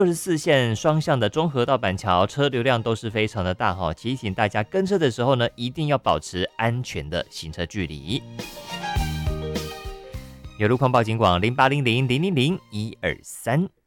64线双向的中和道板桥车流量都是非常的大哈，提醒大家跟车的时候呢，一定要保持安全的行车距离。有路况报警广0800000123。